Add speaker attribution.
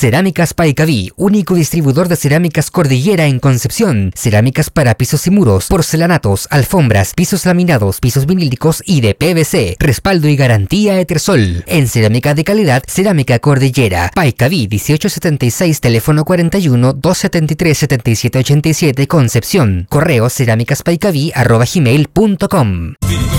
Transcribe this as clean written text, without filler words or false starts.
Speaker 1: Cerámicas Paicaví, único distribuidor de cerámicas Cordillera en Concepción. Cerámicas para pisos y muros, porcelanatos, alfombras, pisos laminados, pisos vinílicos y de PVC. Respaldo y garantía Etersol. En cerámica de calidad, Cerámica Cordillera. Paicaví 1876, teléfono 41 273 7787, Concepción. Correo cerámicaspaicaví@gmail.com.